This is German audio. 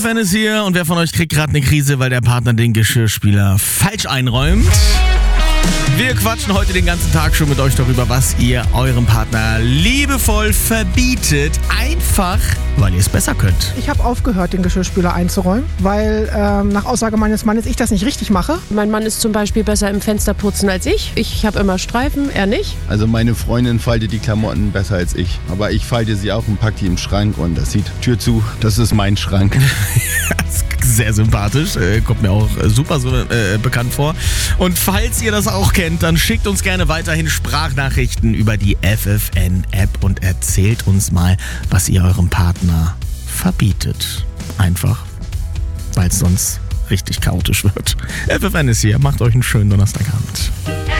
Fan ist hier und wer von euch kriegt gerade eine Krise, weil der Partner den Geschirrspüler falsch einräumt? Wir quatschen heute den ganzen Tag schon mit euch darüber, was ihr eurem Partner liebevoll verbietet, einfach weil ihr es besser könnt. Ich habe aufgehört, den Geschirrspüler einzuräumen, weil nach Aussage meines Mannes ich das nicht richtig mache. Mein Mann ist zum Beispiel besser im Fensterputzen als ich. Ich habe immer Streifen, er nicht. Also meine Freundin faltet die Klamotten besser als ich. Aber ich falte sie auch und packe die im Schrank und das sieht Tür zu. Das ist mein Schrank. Sehr sympathisch, kommt mir auch super bekannt vor. Und falls ihr das auch kennt, dann schickt uns gerne weiterhin Sprachnachrichten über die FFN-App und erzählt uns mal, was ihr eurem Partner verbietet. Einfach, weil es sonst richtig chaotisch wird. FFN ist hier, macht euch einen schönen Donnerstagabend.